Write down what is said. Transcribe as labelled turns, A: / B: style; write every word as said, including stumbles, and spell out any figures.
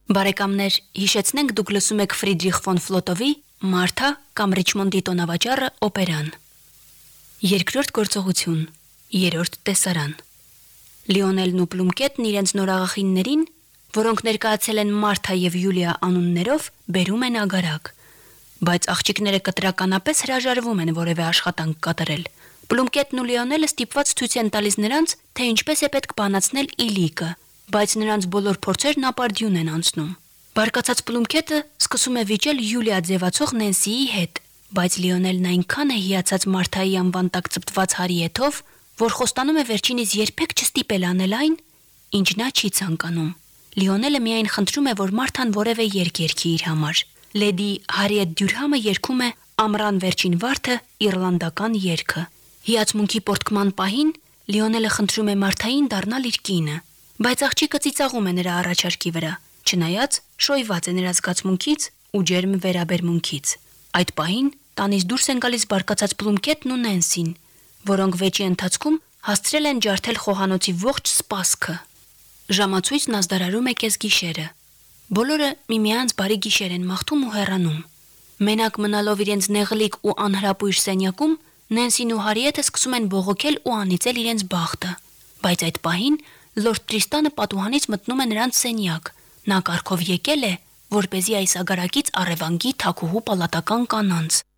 A: Բարեկամներ, հիշեցնենք դուք լսում եք Ֆրիդրիխ ֆոն Ֆլոտովի Մարթա կամ Ռիչմոնդի տոնավաճառը օպերան։ Երկրորդ գործողություն, երրորդ տեսարան։ Լիոնելն ու Պլումկետն իրենց նորաղախիններին, որոնք ներկայացել են Մարթա եւ Յուլիա անուններով, բերում են ագարակ։ Բայց աղջիկները կտրականապես հրաժարվում են որևէ աշխատանք կատարել։ Պլումկետն ու Լիոնելը ստիպված ցույց են տալիս նրանց, թե ինչպես է պետք բանացնել իլիկը, բայց նրանց բոլոր փորձերն ապարդյուն են անցնում։ Բարկացած Պլումկետը սկսում է վիճել Յուլիա ձևացող Նենսիի հետ, բայց Լիոնելն այնքան է հիացած Մարթայի անվան տակ ծպտված հարի եթով, որ խոստանում է վերջինիս երբեք չստիպել անել այն, ինչ նա չի ցանկանում։ Լիոնելը միայն խնդրում է, որ Մարթան որևէ երգ երգի իր համար։ Լեդի Հարիետ Դյուրհամը երգում է Ամռան վերջին վարդը իռլանդական երգը։ Հիացմունքի պոռթկման պահին Լիոնելը խնդրում է Մարթային դառնալ իր կինը, բայց աղջիկը ծիծաղում է նրա առաջարկի վրա, չնայած շոյված է նրա զգացմունքից ու ջերմ վերաբերմունքից։ Այդ պահին տանից դուրս են գալիս բարկացած Պլումկետն ու Նենսին, որոնք վեճի ընթացքում հասցրել են ջարդել խոհանոցի ողջ սպասքը։ Ժամացույցն ազդարարում է կեսգիշերը։ Բոլորը միմյանց բարի գիշեր են մաղթում ու հեռանում։ Մենակ մնալով իրենց նեղլիկ ու անհրապույր սենյակում, Նենսին ու Հարիետը սկսում են բողոքել ու անիծել իրենց բախտը։ Բայց այդ պահին Լորդ Տրիստանը պատուհանից մտնում է նրանց սենյակ։ Նա կարգով եկել է, որպեսզի այս ագարակից առևանգի թագուհու պալատական կանանց։